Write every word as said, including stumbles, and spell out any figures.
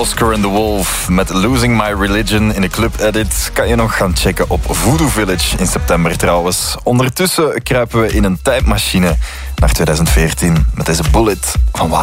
Oscar and the Wolf met Losing My Religion in de club edit. Kan je nog gaan checken op Voodoo Village in september trouwens. Ondertussen kruipen we in een tijdmachine naar twintig veertien met deze Bullet van Wali.